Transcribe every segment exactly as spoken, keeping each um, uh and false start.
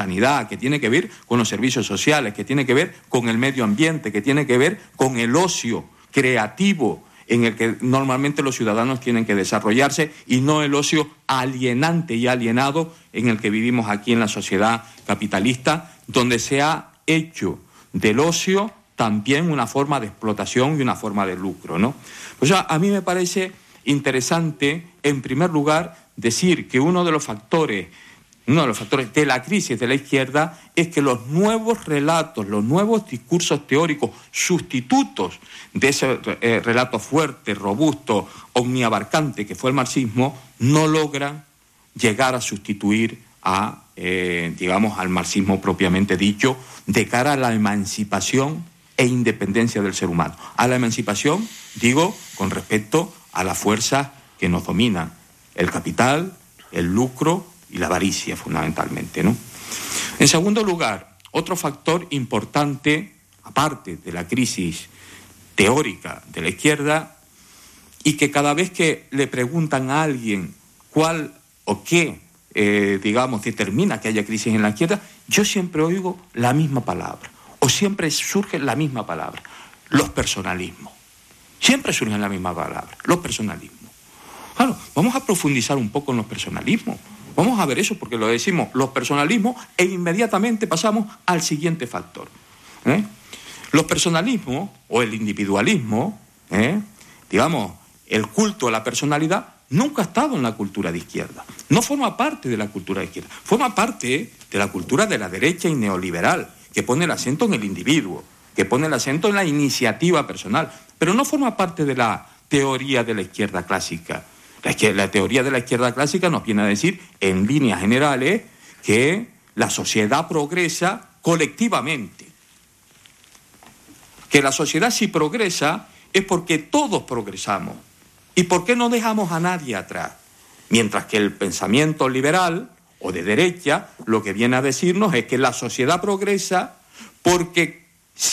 sanidad, que tiene que ver con los servicios sociales, que tiene que ver con el medio ambiente, que tiene que ver con el ocio creativo en el que normalmente los ciudadanos tienen que desarrollarse y no el ocio alienante y alienado en el que vivimos aquí en la sociedad capitalista, donde se ha hecho del ocio también una forma de explotación y una forma de lucro, ¿no? O sea, a mí me parece interesante, en primer lugar, decir que uno de los factores, uno de los factores de la crisis de la izquierda es que los nuevos relatos, los nuevos discursos teóricos, sustitutos de ese eh, relato fuerte, robusto, omniabarcante que fue el marxismo, no logran llegar a sustituir a, eh, digamos, al marxismo propiamente dicho, de cara a la emancipación e independencia del ser humano. A la emancipación, digo, con respecto a las fuerzas que nos dominan, el capital, el lucro y la avaricia, fundamentalmente, ¿no? En segundo lugar, otro factor importante, aparte de la crisis teórica de la izquierda, y que cada vez que le preguntan a alguien cuál o qué, eh, digamos, determina que haya crisis en la izquierda, yo siempre oigo la misma palabra, o siempre surge la misma palabra, los personalismos. Siempre surgen la misma palabra, los personalismos. Claro, vamos a profundizar un poco en los personalismos. Vamos a ver eso porque lo decimos, los personalismos, e inmediatamente pasamos al siguiente factor. ¿eh? Los personalismos o el individualismo, ¿eh? digamos, el culto a la personalidad, nunca ha estado en la cultura de izquierda. No forma parte de la cultura de izquierda. Forma parte de la cultura de la derecha y neoliberal, que pone el acento en el individuo, que pone el acento en la iniciativa personal, pero no forma parte de la teoría de la izquierda clásica. La, la teoría de la izquierda clásica nos viene a decir, en líneas generales, que la sociedad progresa colectivamente. Que la sociedad si progresa es porque todos progresamos. ¿Y por qué no dejamos a nadie atrás? Mientras que el pensamiento liberal o de derecha lo que viene a decirnos es que la sociedad progresa porque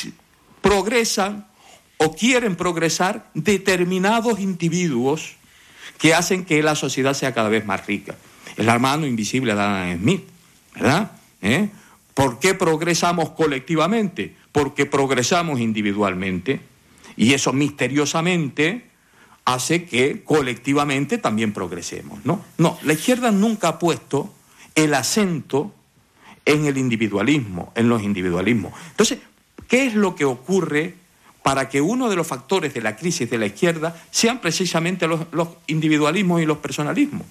progresan o quieren progresar determinados individuos que hacen que la sociedad sea cada vez más rica. El hermano invisible de Adam Smith, ¿verdad? ¿Eh? ¿Por qué progresamos colectivamente? Porque progresamos individualmente y eso misteriosamente hace que colectivamente también progresemos, ¿no? No, la izquierda nunca ha puesto el acento en el individualismo, en los individualismos. Entonces, ¿qué es lo que ocurre para que uno de los factores de la crisis de la izquierda sean precisamente los, los individualismos y los personalismos?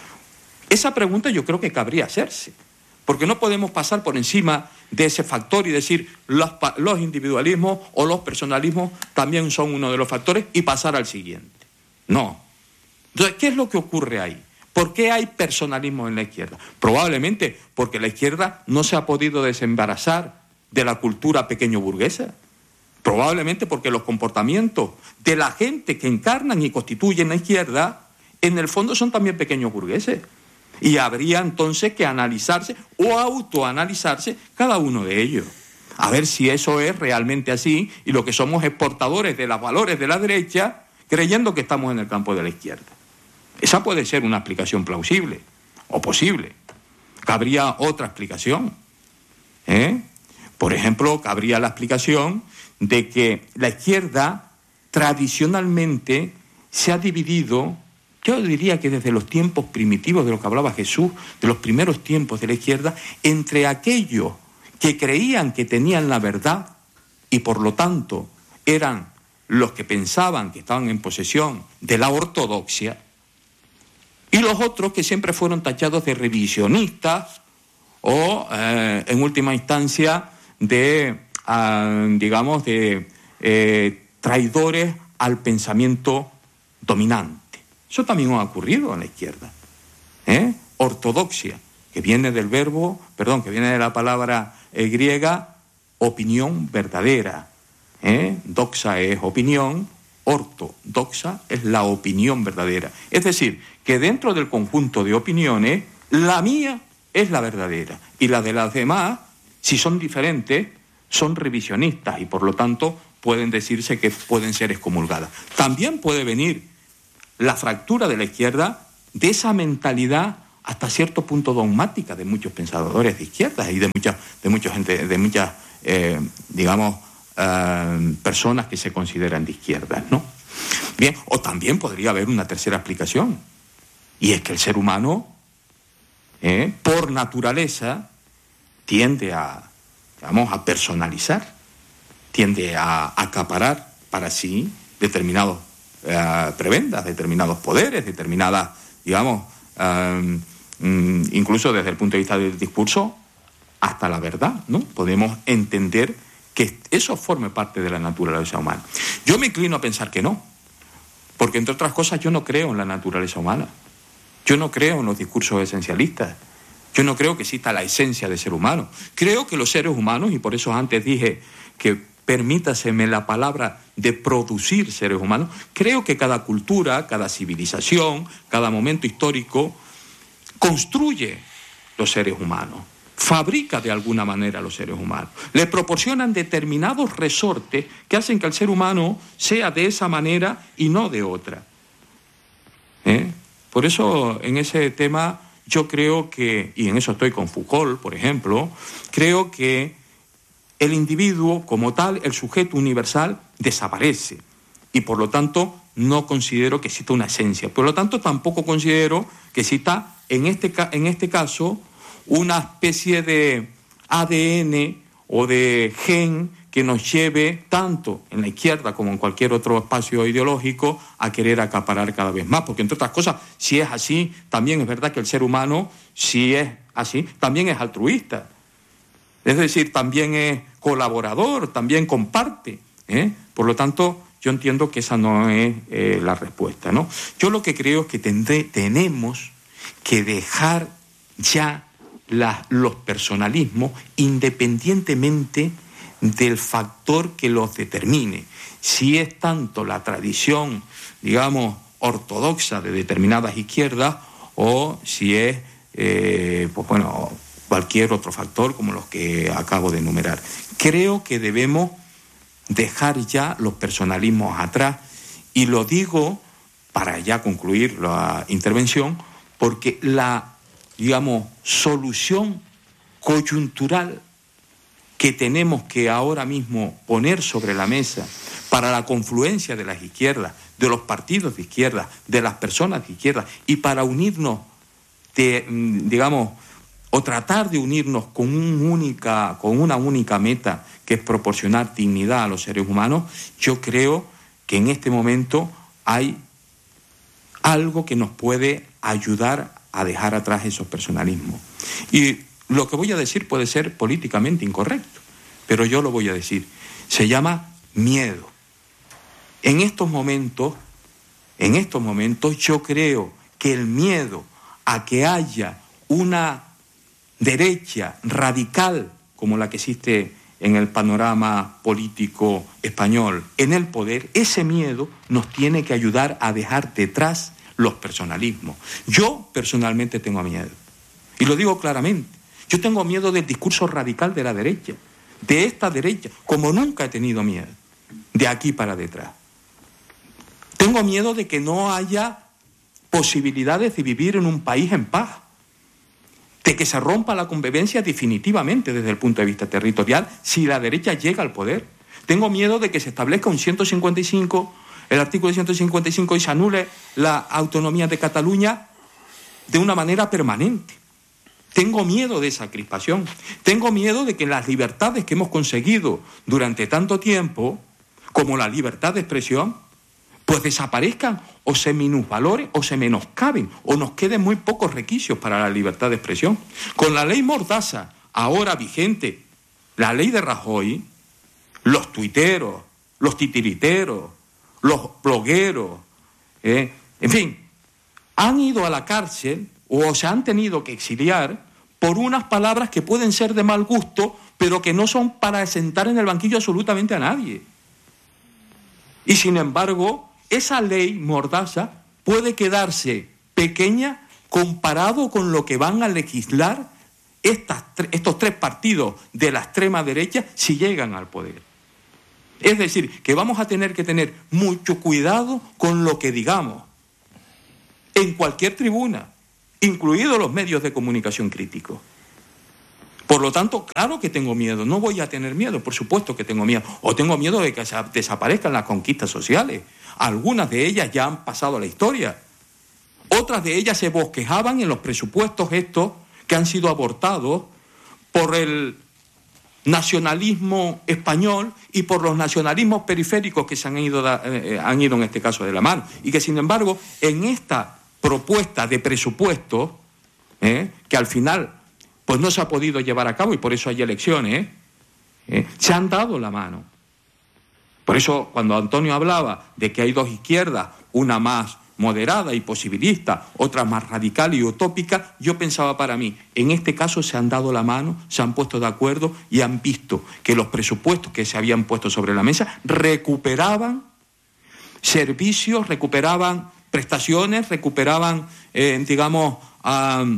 Esa pregunta yo creo que cabría hacerse, porque no podemos pasar por encima de ese factor y decir los, los individualismos o los personalismos también son uno de los factores y pasar al siguiente. No. Entonces, ¿qué es lo que ocurre ahí? ¿Por qué hay personalismo en la izquierda? Probablemente porque la izquierda no se ha podido desembarazar de la cultura pequeño burguesa. Probablemente porque los comportamientos de la gente que encarnan y constituyen la izquierda, en el fondo son también pequeños burgueses. Y habría entonces que analizarse o autoanalizarse cada uno de ellos. A ver si eso es realmente así y lo que somos es portadores de los valores de la derecha creyendo que estamos en el campo de la izquierda. Esa puede ser una explicación plausible o posible. Cabría otra explicación. ¿eh? Por ejemplo, cabría la explicación de que la izquierda tradicionalmente se ha dividido, yo diría que desde los tiempos primitivos de los que hablaba Jesús, de los primeros tiempos de la izquierda, entre aquellos que creían que tenían la verdad y por lo tanto eran los que pensaban que estaban en posesión de la ortodoxia, y los otros que siempre fueron tachados de revisionistas o, eh, en última instancia, de, uh, digamos, de eh, traidores al pensamiento dominante. Eso también ha ocurrido en la izquierda. ¿eh? Ortodoxia, que viene del verbo, perdón, que viene de la palabra eh, griega, opinión verdadera. ¿eh? Doxa es opinión, ortodoxa es la opinión verdadera. Es decir, que dentro del conjunto de opiniones, la mía es la verdadera y la de las demás, si son diferentes, son revisionistas y por lo tanto pueden decirse que pueden ser excomulgadas. También puede venir la fractura de la izquierda de esa mentalidad hasta cierto punto dogmática de muchos pensadores de izquierda y de muchas, de mucha gente, de muchas, eh, digamos, eh, personas que se consideran de izquierdas, ¿no? Bien, o también podría haber una tercera explicación, y es que el ser humano, eh, por naturaleza, tiende a, digamos, a personalizar, tiende a acaparar para sí determinados eh, prebendas, determinados poderes, determinadas, digamos, eh, incluso desde el punto de vista del discurso, hasta la verdad, ¿no? Podemos entender que eso forme parte de la naturaleza humana. Yo me inclino a pensar que no, porque entre otras cosas yo no creo en la naturaleza humana, yo no creo en los discursos esencialistas, yo no creo que exista la esencia del ser humano. Creo que los seres humanos, y por eso antes dije que permítaseme la palabra de producir seres humanos, creo que cada cultura, cada civilización, cada momento histórico construye los seres humanos, fabrica de alguna manera los seres humanos, le proporcionan determinados resortes que hacen que el ser humano sea de esa manera y no de otra. ¿Eh? Por eso en ese tema yo creo que, y en eso estoy con Foucault, por ejemplo, creo que el individuo como tal, el sujeto universal, desaparece y por lo tanto no considero que exista una esencia. Por lo tanto tampoco considero que exista en este, en este caso una especie de A D N o de gen que nos lleve tanto en la izquierda como en cualquier otro espacio ideológico a querer acaparar cada vez más. Porque entre otras cosas, si es así, también es verdad que el ser humano, si es así, también es altruista. Es decir, también es colaborador, también comparte, ¿eh? Por lo tanto, yo entiendo que esa no es eh, la respuesta, ¿no? Yo lo que creo es que tendré, tenemos que dejar ya la, los personalismos independientemente del factor que los determine. Si es tanto la tradición, digamos, ortodoxa de determinadas izquierdas o si es, eh, pues bueno, cualquier otro factor como los que acabo de enumerar. Creo que debemos dejar ya los personalismos atrás y lo digo para ya concluir la intervención porque la, digamos, solución coyuntural que tenemos que ahora mismo poner sobre la mesa para la confluencia de las izquierdas, de los partidos de izquierda, de las personas de izquierda y para unirnos, de, digamos, o tratar de unirnos con, un única, con una única meta que es proporcionar dignidad a los seres humanos, yo creo que en este momento hay algo que nos puede ayudar a dejar atrás esos personalismos. Y lo que voy a decir puede ser políticamente incorrecto, pero yo lo voy a decir. Se llama miedo. En estos momentos, en estos momentos yo creo que el miedo a que haya una derecha radical como la que existe en el panorama político español en el poder, ese miedo nos tiene que ayudar a dejar detrás los personalismos. Yo personalmente tengo miedo, y lo digo claramente. Yo tengo miedo del discurso radical de la derecha, de esta derecha, como nunca he tenido miedo, de aquí para detrás. Tengo miedo de que no haya posibilidades de vivir en un país en paz, de que se rompa la convivencia definitivamente desde el punto de vista territorial si la derecha llega al poder. Tengo miedo de que se establezca un ciento cincuenta y cinco, el artículo ciento cincuenta y cinco y se anule la autonomía de Cataluña de una manera permanente. Tengo miedo de esa crispación. Tengo miedo de que las libertades que hemos conseguido durante tanto tiempo, como la libertad de expresión, pues desaparezcan o se minusvaloren o se menoscaben o nos queden muy pocos requisitos para la libertad de expresión. Con la ley Mordaza, ahora vigente, la ley de Rajoy, los tuiteros, los titiriteros, los blogueros, eh, en fin, han ido a la cárcel o se han tenido que exiliar por unas palabras que pueden ser de mal gusto, pero que no son para sentar en el banquillo absolutamente a nadie. Y sin embargo, esa ley Mordaza puede quedarse pequeña comparado con lo que van a legislar estas, estos tres partidos de la extrema derecha si llegan al poder. Es decir, que vamos a tener que tener mucho cuidado con lo que digamos en cualquier tribuna, incluidos los medios de comunicación críticos. Por lo tanto, claro que tengo miedo, no voy a tener miedo, por supuesto que tengo miedo, o tengo miedo de que desaparezcan las conquistas sociales. Algunas de ellas ya han pasado a la historia, otras de ellas se bosquejaban en los presupuestos estos que han sido abortados por el nacionalismo español y por los nacionalismos periféricos que se han ido, eh, han ido en este caso de la mano, y que sin embargo en esta propuesta de presupuesto, eh, que al final pues no se ha podido llevar a cabo y por eso hay elecciones, ¿eh? Se han dado la mano. Por eso cuando Antonio hablaba de que hay dos izquierdas, una más moderada y posibilista, otra más radical y utópica, yo pensaba para mí, en este caso se han dado la mano, se han puesto de acuerdo y han visto que los presupuestos que se habían puesto sobre la mesa recuperaban servicios, recuperaban prestaciones, recuperaban, eh, digamos, um,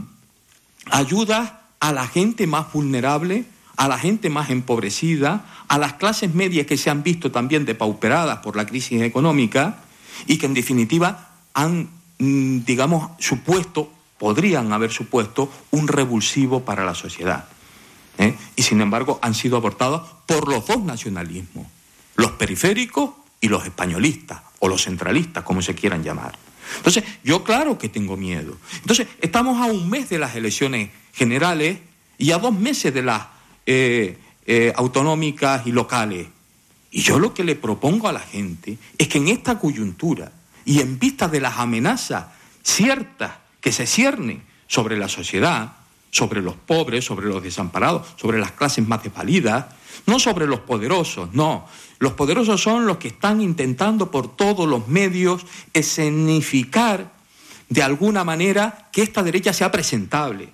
ayudas a la gente más vulnerable, a la gente más empobrecida, a las clases medias que se han visto también depauperadas por la crisis económica y que en definitiva han, digamos, supuesto, podrían haber supuesto un revulsivo para la sociedad. ¿eh? Y sin embargo han sido abortados por los dos nacionalismos, los periféricos y los españolistas, o los centralistas, como se quieran llamar. Entonces, yo claro que tengo miedo. Entonces, estamos a un mes de las elecciones generales y a dos meses de las eh, eh, autonómicas y locales. Y yo lo que le propongo a la gente es que en esta coyuntura y en vista de las amenazas ciertas que se ciernen sobre la sociedad, sobre los pobres, sobre los desamparados, sobre las clases más desvalidas, no sobre los poderosos, no. Los poderosos son los que están intentando por todos los medios escenificar de alguna manera que esta derecha sea presentable,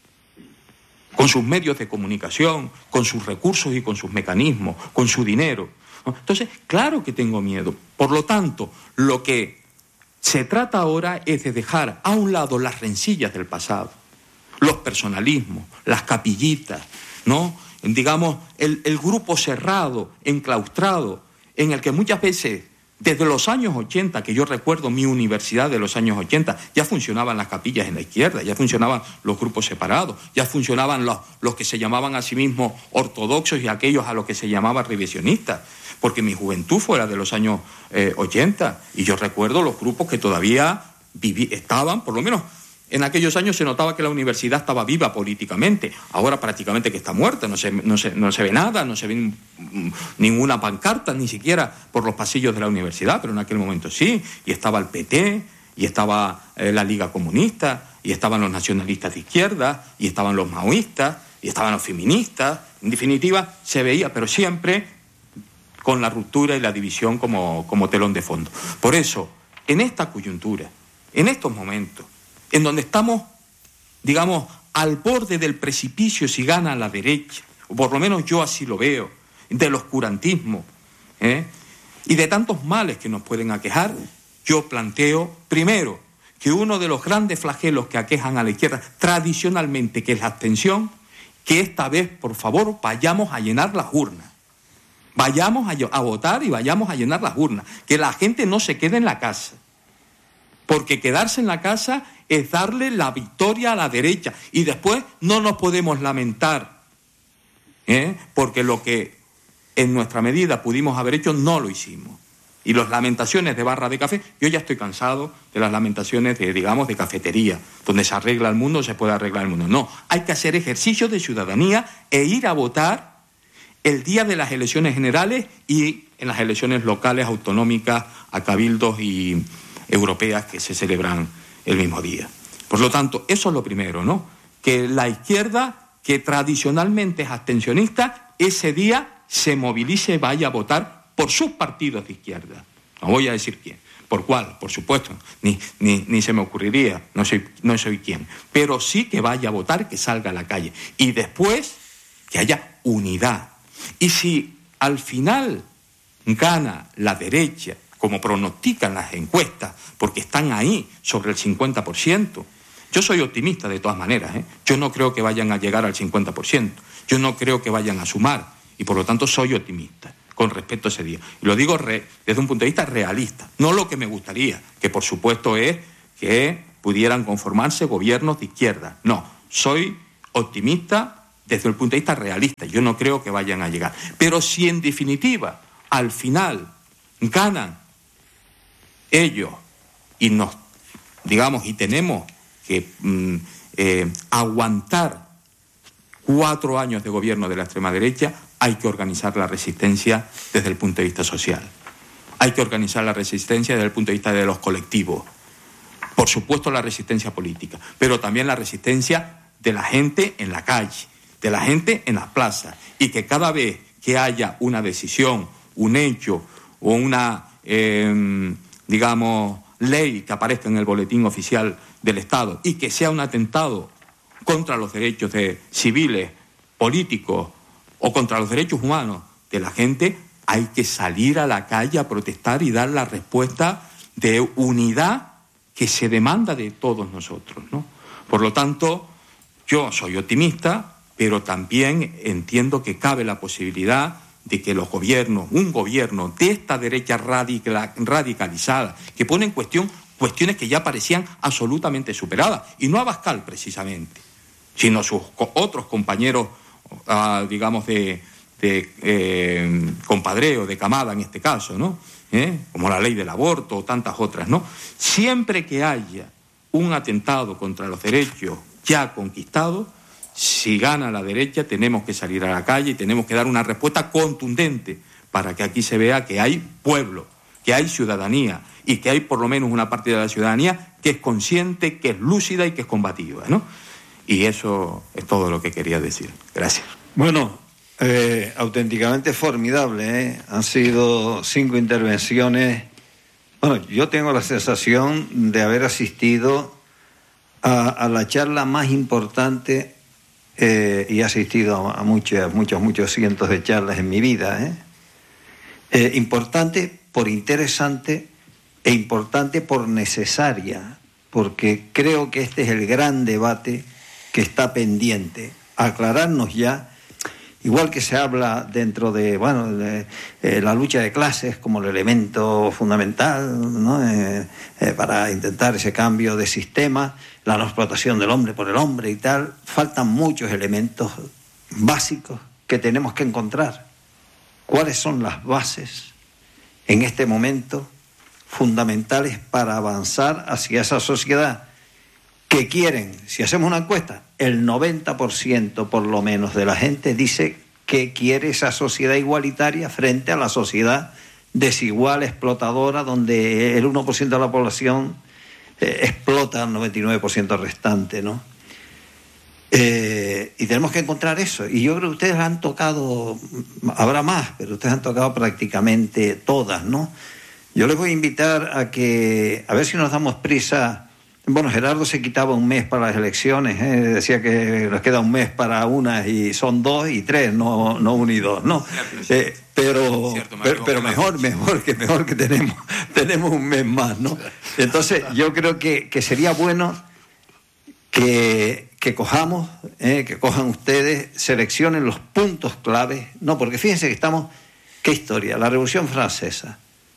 con sus medios de comunicación, con sus recursos y con sus mecanismos, con su dinero. Entonces, claro que tengo miedo. Por lo tanto, lo que se trata ahora es de dejar a un lado las rencillas del pasado, los personalismos, las capillitas, ¿no? Digamos, el, el grupo cerrado, enclaustrado, en el que muchas veces, desde los años ochenta, que yo recuerdo mi universidad de los años ochenta, ya funcionaban las capillas en la izquierda, ya funcionaban los grupos separados, ya funcionaban los, los que se llamaban a sí mismos ortodoxos y aquellos a los que se llamaba revisionistas, porque mi juventud fue la de los años eh, ochenta, y yo recuerdo los grupos que todavía viví, estaban, por lo menos en aquellos años se notaba que la universidad estaba viva políticamente, ahora prácticamente que está muerta, no se, no se, no se ve nada, no se ve ninguna pancarta, ni siquiera por los pasillos de la universidad, pero en aquel momento sí, y estaba el P T, y estaba eh, la Liga Comunista, y estaban los nacionalistas de izquierda, y estaban los maoístas, y estaban los feministas, en definitiva se veía, pero siempre con la ruptura y la división como, como telón de fondo. Por eso, en esta coyuntura, en estos momentos, en donde estamos, digamos, al borde del precipicio si gana la derecha, o por lo menos yo así lo veo, del oscurantismo, ¿eh? y de tantos males que nos pueden aquejar, yo planteo, primero, que uno de los grandes flagelos que aquejan a la izquierda tradicionalmente, que es la abstención, que esta vez, por favor, vayamos a llenar las urnas. Vayamos a, a votar y vayamos a llenar las urnas. Que la gente no se quede en la casa. Porque quedarse en la casa es darle la victoria a la derecha. Y después no nos podemos lamentar, ¿eh? porque lo que en nuestra medida pudimos haber hecho no lo hicimos. Y las lamentaciones de barra de café, yo ya estoy cansado de las lamentaciones de, digamos, de cafetería, donde se arregla el mundo, se puede arreglar el mundo. No, hay que hacer ejercicio de ciudadanía e ir a votar el día de las elecciones generales y en las elecciones locales, autonómicas, a cabildos y europeas que se celebran el mismo día. Por lo tanto, eso es lo primero, ¿no? Que la izquierda, que tradicionalmente es abstencionista, ese día se movilice y vaya a votar por sus partidos de izquierda. No voy a decir quién. ¿Por cuál? Por supuesto. Ni, ni, ni se me ocurriría. No soy, no soy quién. Pero sí que vaya a votar, que salga a la calle. Y después que haya unidad. Y si al final gana la derecha, como pronostican las encuestas, porque están ahí sobre el cincuenta por ciento, yo soy optimista de todas maneras, ¿eh? Yo no creo que vayan a llegar al cincuenta por ciento. Yo no creo que vayan a sumar. Y por lo tanto soy optimista con respecto a ese día. Y lo digo re, desde un punto de vista realista, no lo que me gustaría, que por supuesto es que pudieran conformarse gobiernos de izquierda. No, soy optimista desde el punto de vista realista. Yo no creo que vayan a llegar. Pero si en definitiva, al final, ganan ellos y nos, digamos, y tenemos que mm, eh, aguantar cuatro años de gobierno de la extrema derecha, hay que organizar la resistencia desde el punto de vista social. Hay que organizar la resistencia desde el punto de vista de los colectivos. Por supuesto la resistencia política, pero también la resistencia de la gente en la calle, de la gente en las plazas, y que cada vez que haya una decisión, un hecho o una, eh, digamos, ley que aparezca en el boletín oficial del Estado y que sea un atentado contra los derechos de civiles, políticos o contra los derechos humanos de la gente, hay que salir a la calle a protestar y dar la respuesta de unidad que se demanda de todos nosotros, ¿no? Por lo tanto, yo soy optimista, pero también entiendo que cabe la posibilidad de que los gobiernos, un gobierno de esta derecha radical, radicalizada, que pone en cuestión cuestiones que ya parecían absolutamente superadas, y no Abascal precisamente, sino sus otros compañeros, uh, digamos, de, de eh, compadreo, de camada en este caso, ¿no? ¿Eh? Como la ley del aborto o tantas otras, ¿no? Siempre que haya un atentado contra los derechos ya conquistados, si gana la derecha tenemos que salir a la calle y tenemos que dar una respuesta contundente para que aquí se vea que hay pueblo, que hay ciudadanía y que hay por lo menos una parte de la ciudadanía que es consciente, que es lúcida y que es combativa, ¿no? Y eso es todo lo que quería decir. Gracias. Bueno, eh, auténticamente formidable, ¿eh? Han sido cinco intervenciones. Bueno, yo tengo la sensación de haber asistido a, a la charla más importante eh, y he asistido a, a muchos, muchos, muchos cientos de charlas en mi vida, ¿eh? Eh, importante por interesante e importante por necesaria, porque creo que este es el gran debate que está pendiente. Aclararnos ya, igual que se habla dentro de, bueno, de, eh, la lucha de clases como el elemento fundamental, ¿no? eh, eh, para intentar ese cambio de sistema, la no explotación del hombre por el hombre y tal, faltan muchos elementos básicos que tenemos que encontrar. ¿Cuáles son las bases en este momento fundamentales para avanzar hacia esa sociedad que quieren? Si hacemos una encuesta, el noventa por ciento por lo menos de la gente dice que quiere esa sociedad igualitaria frente a la sociedad desigual, explotadora, donde el uno por ciento de la población eh, explota al noventa y nueve por ciento restante, ¿no? Eh, y tenemos que encontrar eso. Y yo creo que ustedes han tocado, habrá más, pero ustedes han tocado prácticamente todas, ¿no? Yo les voy a invitar a que, a ver si nos damos prisa. Bueno, Gerardo se quitaba un mes para las elecciones, ¿eh? Decía que nos queda un mes para unas y son dos y tres, no, no uno y dos, ¿no. Eh, pero, Cierto, pero, pero mejor, mejor que mejor que tenemos, tenemos un mes más, ¿no? Entonces, yo creo que, que sería bueno que, que cojamos, ¿eh? que cojan ustedes, seleccionen los puntos claves, no, porque fíjense que estamos, ¿qué historia? La Revolución Francesa.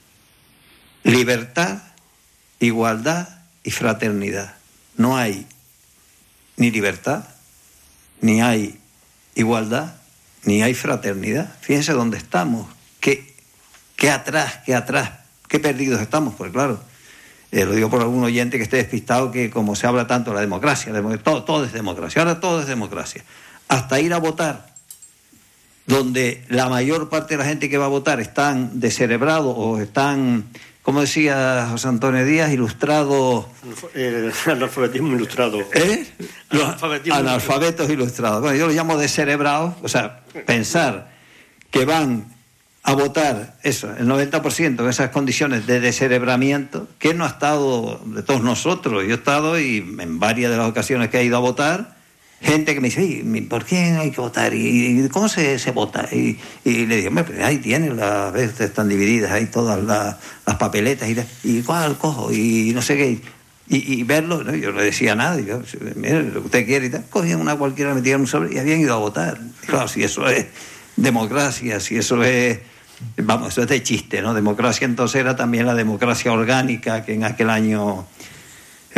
Libertad, igualdad y fraternidad. No hay ni libertad, ni hay igualdad, ni hay fraternidad. Fíjense dónde estamos, qué, qué atrás, qué atrás, qué perdidos estamos, pues claro, eh, lo digo por algún oyente que esté despistado, que como se habla tanto de la democracia, todo, todo es democracia, ahora todo es democracia, hasta ir a votar, donde la mayor parte de la gente que va a votar están descerebrados o están, como decía José Antonio Díaz, ilustrados. El analfabetismo ilustrado. ¿Eh? Los analfabetismo analfabetos ilustrados. Bueno, yo los llamo descerebrados, o sea, pensar que van a votar eso, el noventa por ciento en esas condiciones de descerebramiento, que no ha estado de todos nosotros. Yo he estado y en varias de las ocasiones que he ido a votar, gente que me dice, ¿por qué hay que votar? ¿Y cómo se, se vota? Y, y le digo, pues ahí tienen, las veces están divididas, ahí todas las, las papeletas, y, y cuál cojo, y no sé qué. Y, y verlo, ¿no? Yo no decía nada, y yo, mire, lo que usted quiere y tal, cogían una cualquiera, metían un sobre y habían ido a votar. Y claro, si eso es democracia, si eso es, vamos, eso es de chiste, ¿no? Democracia entonces era también la democracia orgánica que en aquel año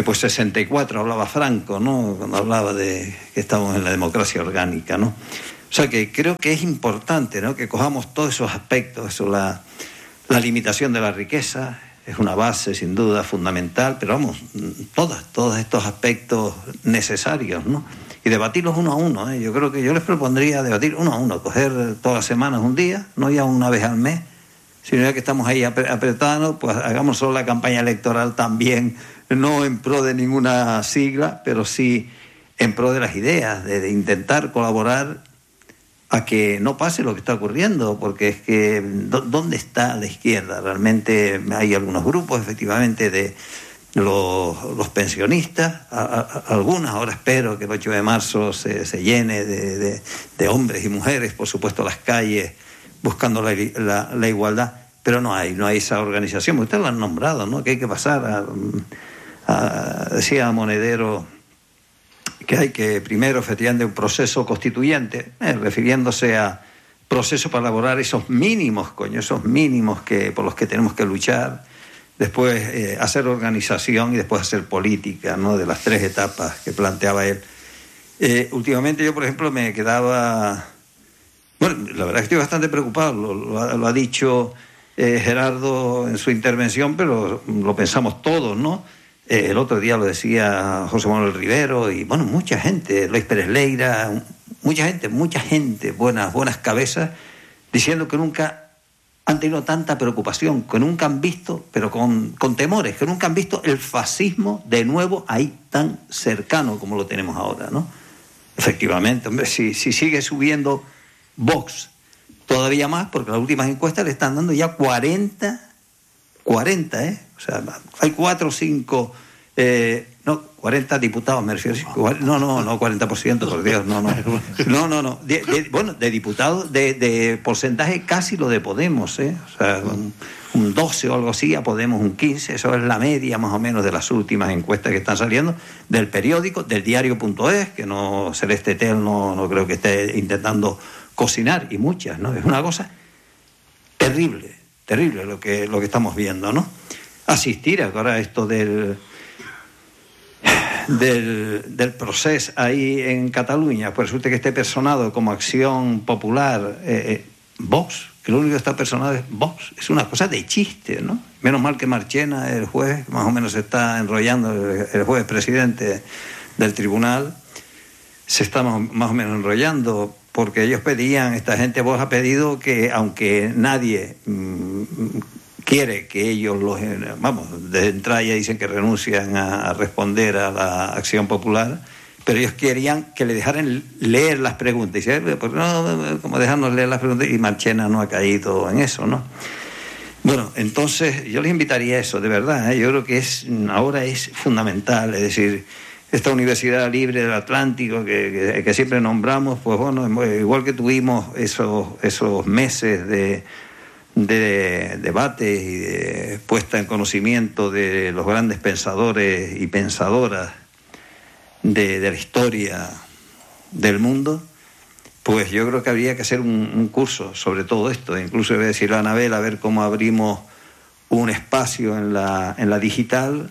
Después sesenta y cuatro hablaba Franco, ¿no? Cuando hablaba de que estamos en la democracia orgánica, ¿no? O sea que creo que es importante, ¿no?, que cojamos todos esos aspectos, eso, la, la limitación de la riqueza es una base sin duda fundamental, pero vamos, todas, todos estos aspectos necesarios, ¿no? Y debatirlos uno a uno, ¿eh? Yo creo que yo les propondría debatir uno a uno, coger todas las semanas un día, no ya una vez al mes, sino ya que estamos ahí apretados, pues hagamos solo la campaña electoral también, no en pro de ninguna sigla, pero sí en pro de las ideas, de, de intentar colaborar a que no pase lo que está ocurriendo, porque es que ¿dónde está la izquierda? Realmente hay algunos grupos, efectivamente, de los, los pensionistas, a, a, algunas, ahora espero que el ocho de marzo se, se llene de, de, de hombres y mujeres, por supuesto, las calles, buscando la, la, la igualdad, pero no hay, no hay esa organización. Ustedes lo han nombrado, ¿no? Que hay que pasar a, a decía Monedero, que hay que primero efectivamente un proceso constituyente, eh, refiriéndose a proceso para elaborar esos mínimos, coño, esos mínimos que por los que tenemos que luchar, después eh, hacer organización y después hacer política, ¿no?, de las tres etapas que planteaba él. Eh, últimamente yo, por ejemplo, me quedaba... Bueno, la verdad es que estoy bastante preocupado, lo, lo, ha, lo ha dicho eh, Gerardo en su intervención, pero lo pensamos todos, ¿no? Eh, el otro día lo decía José Manuel Rivero y, bueno, mucha gente, Luis Pérez Leira, mucha gente, mucha gente, buenas, buenas cabezas, diciendo que nunca han tenido tanta preocupación, que nunca han visto, pero con, con temores, que nunca han visto el fascismo de nuevo ahí tan cercano como lo tenemos ahora, ¿no? Efectivamente, hombre, si, si sigue subiendo Vox todavía más, porque las últimas encuestas le están dando ya cuarenta, cuarenta, ¿eh? O sea, hay cuatro o cinco, eh, no, cuarenta diputados, me refiero. No, no, no, cuarenta por ciento, por Dios, no, no. No, no, no. De, de, bueno, de diputados, de, de porcentaje casi lo de Podemos, ¿eh? O sea, un, un doce o algo así, a Podemos un quince, eso es la media más o menos de las últimas encuestas que están saliendo, del periódico, del diario.es, que no, Celeste Tel no, no creo que esté intentando cocinar, y muchas, ¿no? Es una cosa terrible, terrible lo que, lo que estamos viendo, ¿no? Asistir ahora a esto del, del, del proceso ahí en Cataluña, pues resulta que esté personado como Acción Popular, eh, Vox, que lo único que está personado es Vox, es una cosa de chiste, ¿no? Menos mal que Marchena, el juez, más o menos se está enrollando, el, el juez presidente del tribunal, se está más, más o menos enrollando, porque ellos pedían, esta gente Vox ha pedido que, aunque nadie mmm, quiere que ellos los, vamos, de entrada ya dicen que renuncian a, a responder a la Acción Popular, pero ellos querían que le dejaran leer las preguntas. Y dice, pues no, como dejarnos leer las preguntas, y Marchena no ha caído en eso, ¿no? Bueno, entonces yo les invitaría a eso, de verdad, ¿eh? Yo creo que es ahora es fundamental, es decir, esta Universidad Libre del Atlántico que, que, que siempre nombramos, pues bueno, igual que tuvimos esos, esos meses de, de debate y de puesta en conocimiento de los grandes pensadores y pensadoras de, de la historia del mundo, pues yo creo que habría que hacer un, un curso sobre todo esto. Incluso voy a decirle a Anabel a ver cómo abrimos un espacio en la, en la digital,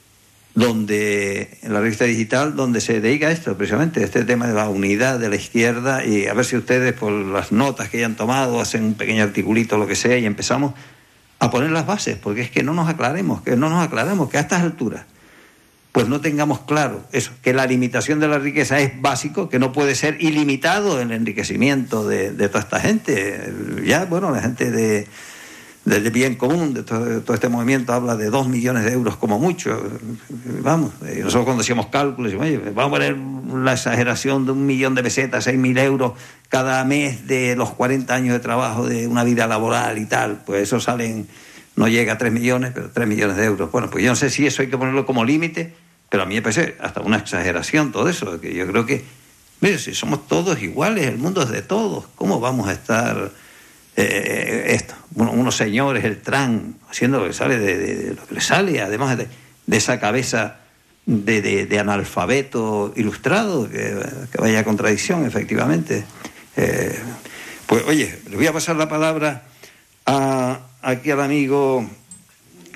donde en la revista digital, donde se dedica a esto, precisamente, a este tema de la unidad de la izquierda, y a ver si ustedes, por las notas que hayan tomado, hacen un pequeño articulito, lo que sea, y empezamos a poner las bases, porque es que no nos aclaremos, que no nos aclaremos, que a estas alturas, pues no tengamos claro eso, que la limitación de la riqueza es básico, que no puede ser ilimitado el enriquecimiento de, de toda esta gente. Ya, bueno, la gente de... del bien común, de todo, de todo este movimiento, habla de dos millones de euros como mucho. Vamos, nosotros cuando hacíamos cálculos, decimos, oye, vamos a poner la exageración de un millón de pesetas, seis mil euros cada mes de los cuarenta años de trabajo de una vida laboral y tal, pues eso salen, no llega a tres millones, pero tres millones de euros. Bueno, pues yo no sé si eso hay que ponerlo como límite, pero a mí me parece hasta una exageración todo eso, que yo creo que, mire, si somos todos iguales, el mundo es de todos, ¿cómo vamos a estar... Eh, esto, uno, unos señores, el Trump, haciendo lo que sale de, de, de lo que le sale, además de, de esa cabeza de, de, de analfabeto ilustrado, que, que vaya contradicción, efectivamente. Eh, pues oye, le voy a pasar la palabra a, aquí al amigo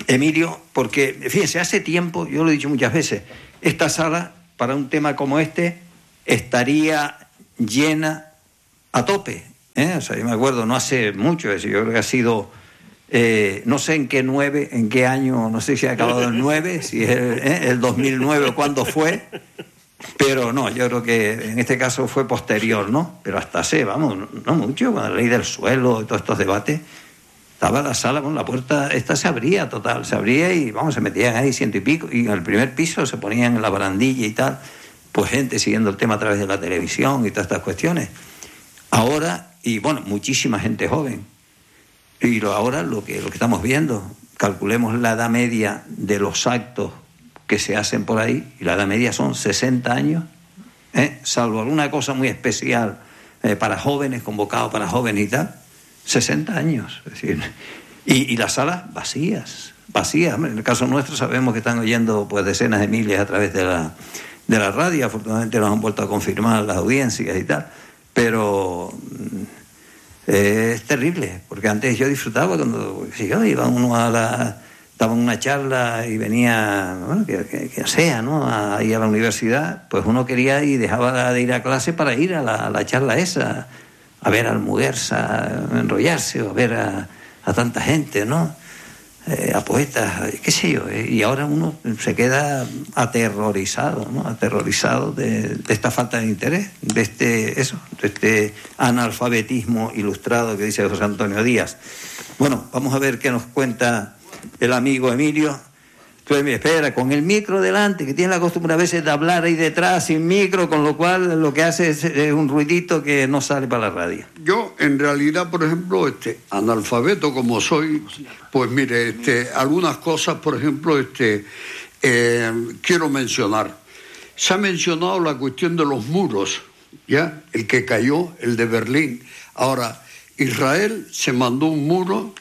Emilio, porque, fíjense, hace tiempo, yo lo he dicho muchas veces, esta sala, para un tema como este, estaría llena a tope, ¿eh? O sea, yo me acuerdo, no hace mucho, yo creo que ha sido, eh, no sé en qué nueve, en qué año, no sé si ha acabado el nueve, si es el, ¿eh? el dos mil nueve o cuándo fue, pero no, yo creo que en este caso fue posterior, ¿no? Pero hasta hace, vamos, no mucho, con la ley del suelo y todos estos debates, estaba la sala con la puerta, esta se abría total, se abría y vamos, se metían ahí ciento y pico, y en el primer piso se ponían en la barandilla y tal, pues gente siguiendo el tema a través de la televisión y todas estas cuestiones. Ahora, y bueno, muchísima gente joven. Y lo, ahora lo que, lo que estamos viendo, calculemos la edad media de los actos que se hacen por ahí, y la edad media son sesenta años, ¿eh? Salvo alguna cosa muy especial eh, para jóvenes, convocados para jóvenes y tal, sesenta años, es decir, y, y las salas vacías, vacías. En el caso nuestro sabemos que están oyendo pues decenas de miles a través de la, de la radio, afortunadamente nos han vuelto a confirmar las audiencias y tal, pero eh, es terrible, porque antes yo disfrutaba cuando si yo iba uno a la... estaba en una charla y venía, bueno, que, que, que sea, ¿no?, ahí a la universidad, pues uno quería y dejaba de ir a clase para ir a la, a la charla esa, a ver al Muguerza enrollarse, o a ver a, a tanta gente, ¿no?, eh, a poetas, qué sé yo, eh, y ahora uno se queda aterrorizado, ¿no?, aterrorizado de, de esta falta de interés, de este, eso, de este analfabetismo ilustrado que dice José Antonio Díaz. Bueno, vamos a ver qué nos cuenta el amigo Emilio. Tú me espera, con el micro delante, que tiene la costumbre a veces de hablar ahí detrás sin micro, con lo cual lo que hace es, es un ruidito que no sale para la radio. Yo, en realidad, por ejemplo, este, analfabeto como soy, pues mire, este, algunas cosas, por ejemplo, este, eh, quiero mencionar. Se ha mencionado la cuestión de los muros, ¿ya? El que cayó, el de Berlín. Ahora, Israel se mandó un muro.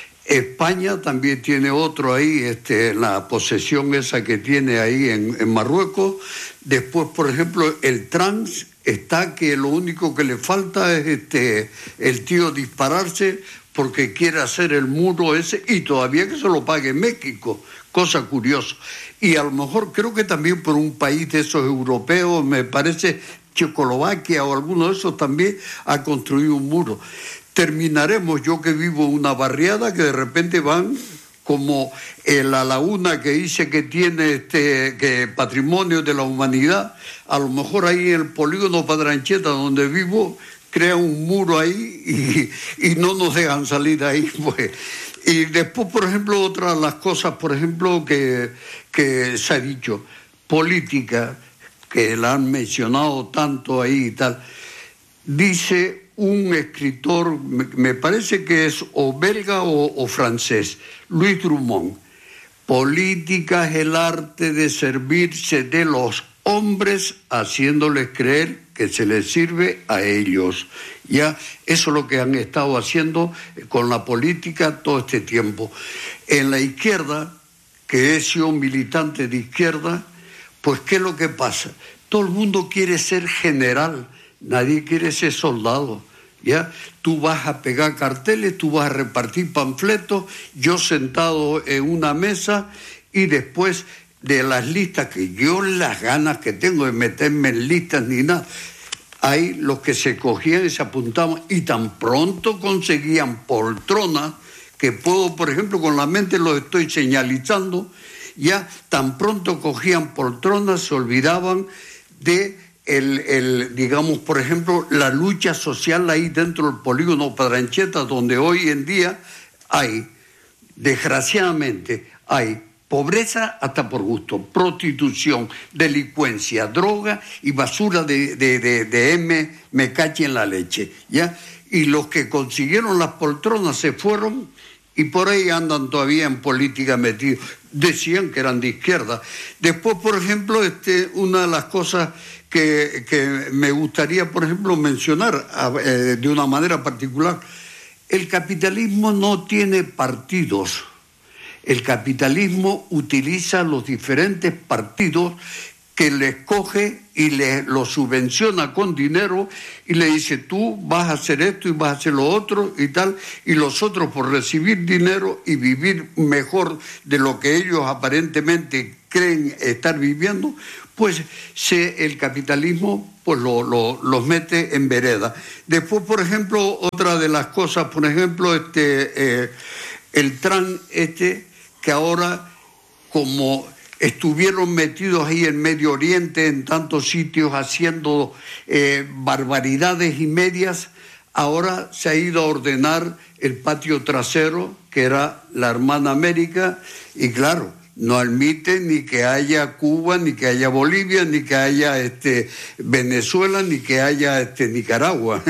España también tiene otro ahí, este, la posesión esa que tiene ahí en, en Marruecos. Después, por ejemplo, el trans está que lo único que le falta es este, el tío dispararse porque quiere hacer el muro ese y todavía que se lo pague México, cosa curiosa. Y a lo mejor creo que también por un país de esos europeos, me parece Checoslovaquia o alguno de esos también ha construido un muro. Terminaremos, yo que vivo en una barriada, que de repente van como en la laguna que dice que tiene este que patrimonio de la humanidad, a lo mejor ahí en el polígono Padrancheta donde vivo, crean un muro ahí y, y no nos dejan salir ahí, pues. Y después, por ejemplo, otras de las cosas, por ejemplo, que, que se ha dicho, política, que la han mencionado tanto ahí y tal, dice un escritor, me parece que es o belga o, o francés, Louis Drummond, política es el arte de servirse de los hombres haciéndoles creer que se les sirve a ellos. Ya, eso es lo que han estado haciendo con la política todo este tiempo. En la izquierda, que he sido militante de izquierda, pues ¿qué es lo que pasa? Todo el mundo quiere ser general, nadie quiere ser soldado. ¿Ya? Tú vas a pegar carteles, tú vas a repartir panfletos, yo sentado en una mesa, y después de las listas, que yo las ganas que tengo de meterme en listas ni nada, hay los que se cogían y se apuntaban y tan pronto conseguían poltronas, que puedo, por ejemplo, con la mente lo estoy señalizando, ya tan pronto cogían poltronas, se olvidaban de El, el, digamos, por ejemplo, la lucha social ahí dentro del polígono Padrancheta, donde hoy en día hay, desgraciadamente, hay pobreza hasta por gusto, prostitución, delincuencia, droga y basura de, de, de, de M, me cache en la leche, ¿ya? Y los que consiguieron las poltronas se fueron y por ahí andan todavía en política metidos. Decían que eran de izquierda. Después, por ejemplo, este, una de las cosas que, que me gustaría, por ejemplo, mencionar eh, de una manera particular, el capitalismo no tiene partidos. El capitalismo utiliza los diferentes partidos que les coge y le, lo subvenciona con dinero y le dice, tú vas a hacer esto y vas a hacer lo otro y tal, y los otros por recibir dinero y vivir mejor de lo que ellos aparentemente creen estar viviendo, pues se, el capitalismo pues lo, lo, los mete en vereda. Después, por ejemplo, otra de las cosas, por ejemplo, este eh, el Trump este, que ahora como estuvieron metidos ahí en Medio Oriente, en tantos sitios, haciendo eh, barbaridades y medias, ahora se ha ido a ordenar el patio trasero, que era la hermana América, y claro, no admite ni que haya Cuba, ni que haya Bolivia, ni que haya este, Venezuela, ni que haya este, Nicaragua.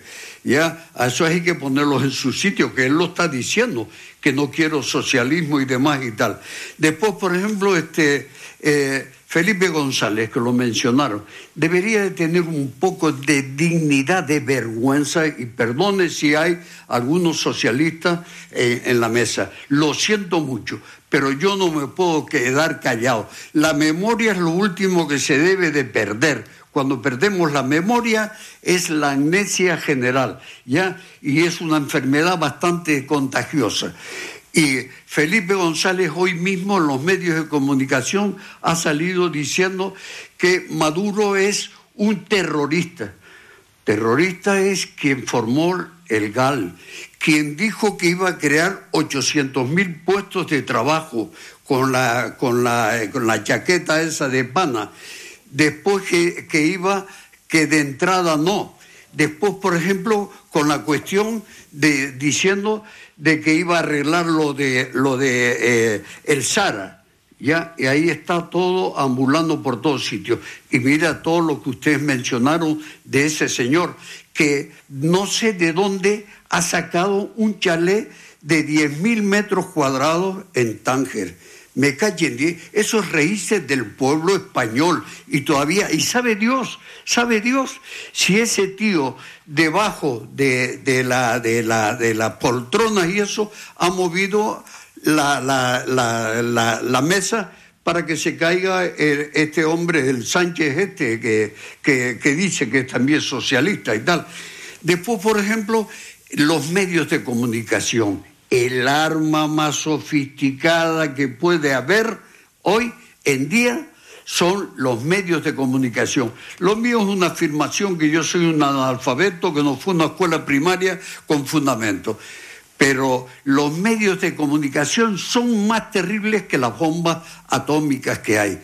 Ya, a eso hay que ponerlos en su sitio, que él lo está diciendo, que no quiero socialismo y demás y tal. Después, por ejemplo, este eh, Felipe González, que lo mencionaron, debería de tener un poco de dignidad, de vergüenza, y perdone si hay algunos socialistas eh, en la mesa. Lo siento mucho, pero yo no me puedo quedar callado. La memoria es lo último que se debe de perder. Cuando perdemos la memoria es la amnesia general, ¿ya? Y es una enfermedad bastante contagiosa. Y Felipe González hoy mismo en los medios de comunicación ha salido diciendo que Maduro es un terrorista. Terrorista es quien formó el G A L, quien dijo que iba a crear ochocientos mil puestos de trabajo con la, con la, con la chaqueta esa de pana. Después que, que iba, que de entrada no. Después, por ejemplo, con la cuestión de diciendo de que iba a arreglar lo de lo de eh, el Sahara, ya, y ahí está todo ambulando por todos sitios. Y mira todo lo que ustedes mencionaron de ese señor, que no sé de dónde ha sacado un chalet de diez mil metros cuadrados en Tánger. Me callen, eso es raíces del pueblo español y todavía, y sabe Dios, sabe Dios, si ese tío debajo de, de, la, de, la, de la poltrona y eso ha movido la, la, la, la, la mesa para que se caiga el, este hombre, el Sánchez este, que, que, que dice que es también socialista y tal. Después, por ejemplo, los medios de comunicación. El arma más sofisticada que puede haber hoy en día son los medios de comunicación. Lo mío es una afirmación que yo soy un analfabeto, que no fue a una escuela primaria con fundamento. Pero los medios de comunicación son más terribles que las bombas atómicas que hay.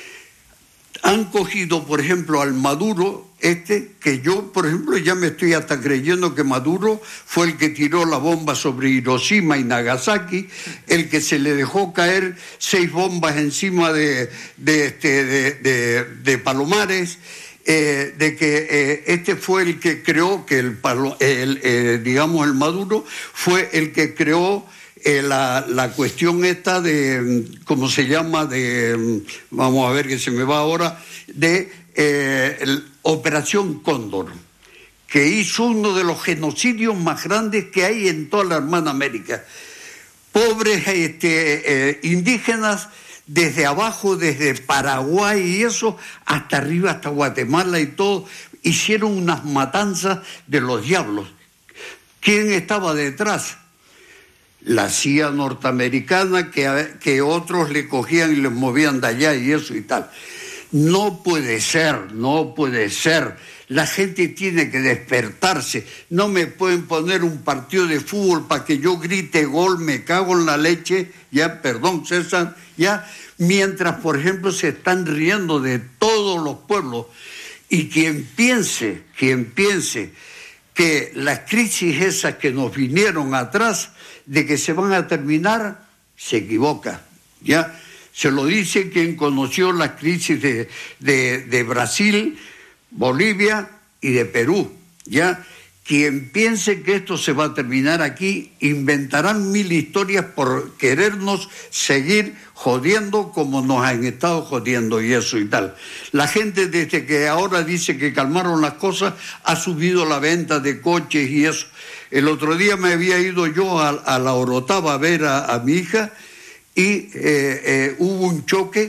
Han cogido, por ejemplo, al Maduro, este, que yo, por ejemplo, ya me estoy hasta creyendo que Maduro fue el que tiró la bomba sobre Hiroshima y Nagasaki, el que se le dejó caer seis bombas encima de, de, este, de, de, de Palomares, eh, de que eh, este fue el que creó, que el, el eh, digamos, el Maduro fue el que creó Eh, la, la cuestión esta de, ¿cómo se llama? De, vamos a ver que se me va ahora, de eh, el, Operación Cóndor, que hizo uno de los genocidios más grandes que hay en toda la hermana América. Pobres este, eh, indígenas, desde abajo, desde Paraguay y eso, hasta arriba, hasta Guatemala y todo, hicieron unas matanzas de los diablos. ¿Quién estaba detrás? La C I A norteamericana, que, que otros le cogían y les movían de allá y eso y tal. No puede ser, no puede ser. La gente tiene que despertarse. No me pueden poner un partido de fútbol para que yo grite gol, me cago en la leche, ya, perdón César, ya, mientras, por ejemplo, se están riendo de todos los pueblos. Y quien piense, quien piense que las crisis esas que nos vinieron atrás, de que se van a terminar, se equivoca, ¿ya? Se lo dice quien conoció las crisis de, de, de Brasil, Bolivia y de Perú, ¿ya? Quien piense que esto se va a terminar aquí, inventarán mil historias por querernos seguir jodiendo como nos han estado jodiendo y eso y tal. La gente desde que ahora dice que calmaron las cosas, ha subido la venta de coches y eso. El otro día me había ido yo a, a la Orotava a ver a, a mi hija y eh, eh, hubo un choque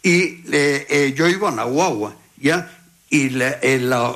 y eh, eh, yo iba en la guagua, ¿ya? Y la, eh, la,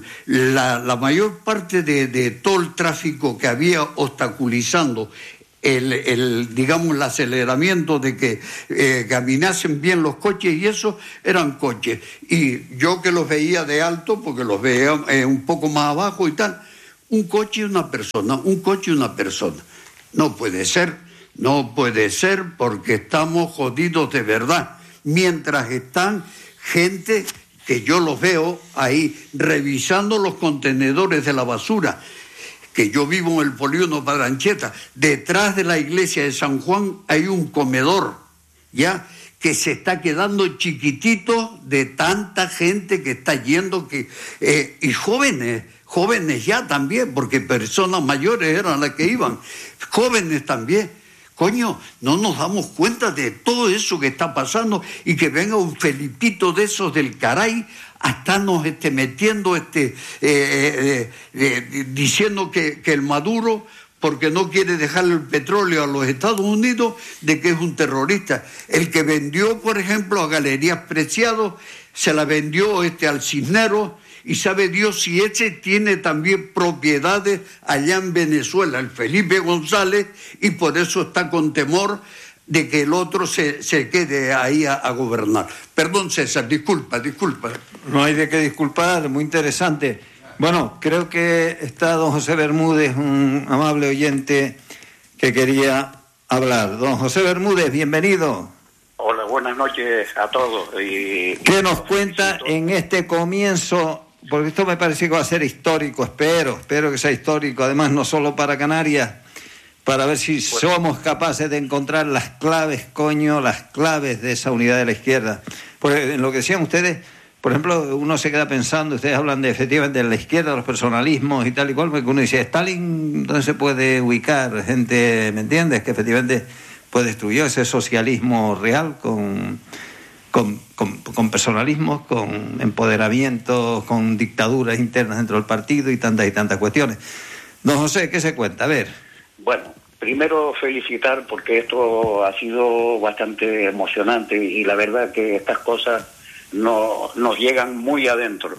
la, la mayor parte de, de todo el tráfico que había obstaculizando el, el digamos, el aceleramiento de que eh, caminasen bien los coches y eso, eran coches. Y yo que los veía de alto, porque los veía eh, un poco más abajo y tal, un coche y una persona, un coche y una persona. No puede ser, no puede ser, porque estamos jodidos de verdad. Mientras están gente que yo los veo ahí revisando los contenedores de la basura, que yo vivo en el polígono Padrancheta, detrás de la iglesia de San Juan hay un comedor, ¿ya?, que se está quedando chiquitito de tanta gente que está yendo, que eh, y jóvenes, jóvenes ya también, porque personas mayores eran las que iban, jóvenes también. Coño, no nos damos cuenta de todo eso que está pasando y que venga un Felipito de esos del caray a estarnos este, metiendo, este, eh, eh, eh, diciendo que, que el Maduro, porque no quiere dejarle el petróleo a los Estados Unidos, de que es un terrorista. El que vendió, por ejemplo, a Galerías Preciados, se la vendió este, al Cisneros, y sabe Dios si ese tiene también propiedades allá en Venezuela, el Felipe González, y por eso está con temor de que el otro se, se quede ahí a, a gobernar. Perdón, César, disculpa, disculpa. No hay de qué disculpar, muy interesante. Bueno, creo que está don José Bermúdez, un amable oyente que quería hablar. Don José Bermúdez, bienvenido. Hola, buenas noches a todos. Y... ¿Qué nos cuenta en este comienzo? Porque esto me parece que va a ser histórico, espero, espero que sea histórico, además no solo para Canarias, para ver si pues, somos capaces de encontrar las claves, coño, las claves de esa unidad de la izquierda. Porque en lo que decían ustedes, por ejemplo, uno se queda pensando, ustedes hablan de efectivamente de la izquierda, los personalismos y tal y cual, porque uno dice, Stalin, ¿dónde se puede ubicar? Gente, ¿me entiendes? Que efectivamente pues destruyó ese socialismo real con... Con, con, con personalismos, con empoderamientos, con dictaduras internas dentro del partido y tantas y tantas cuestiones. Don José, ¿qué se cuenta? A ver. Bueno, primero felicitar porque esto ha sido bastante emocionante y la verdad que estas cosas no, nos llegan muy adentro.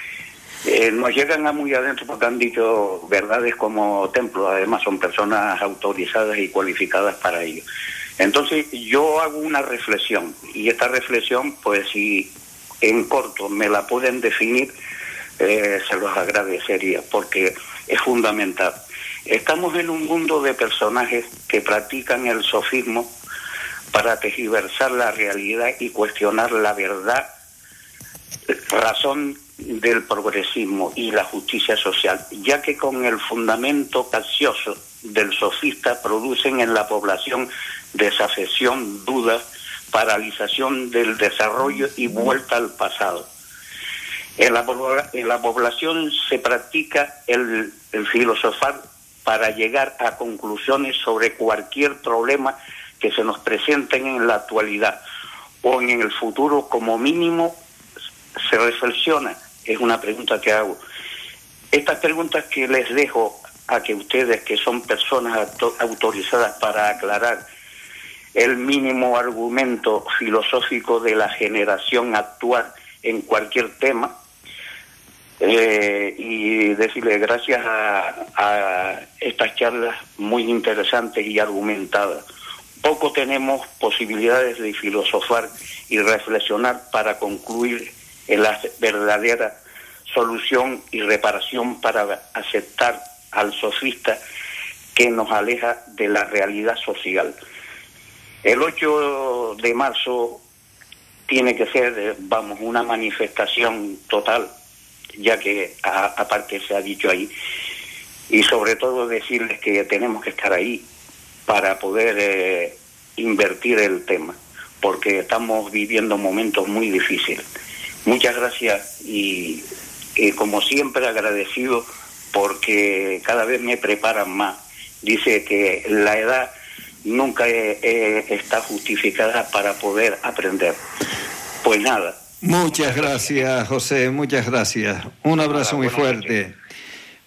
Eh, nos llegan a muy adentro porque han dicho verdades como templo, además son personas autorizadas y cualificadas para ello. Entonces yo hago una reflexión y esta reflexión, pues si en corto me la pueden definir, eh, se los agradecería porque es fundamental. Estamos en un mundo de personajes que practican el sofismo para tergiversar la realidad y cuestionar la verdad, razón del progresismo y la justicia social, ya que con el fundamento capcioso del sofista producen en la población desafección, dudas, paralización del desarrollo y vuelta al pasado. En la, en la población se practica el, el filosofar para llegar a conclusiones sobre cualquier problema que se nos presenten en la actualidad o en el futuro. Como mínimo se reflexiona, es una pregunta que hago. Estas preguntas que les dejo a que ustedes, que son personas autorizadas para aclarar el mínimo argumento filosófico de la generación actual en cualquier tema, eh, y decirle gracias a, a estas charlas muy interesantes y argumentadas. Poco tenemos posibilidades de filosofar y reflexionar para concluir en la verdadera solución y reparación para aceptar al sofista que nos aleja de la realidad social. El ocho de marzo tiene que ser, vamos, una manifestación total, ya que a, aparte se ha dicho ahí, y sobre todo decirles que tenemos que estar ahí para poder eh, invertir el tema, porque estamos viviendo momentos muy difíciles. Muchas gracias y, y como siempre agradecido porque cada vez me preparan más. Dice que la edad nunca eh, eh, está justificada para poder aprender. Pues nada. Muchas gracias, José, muchas gracias. Un abrazo muy fuerte.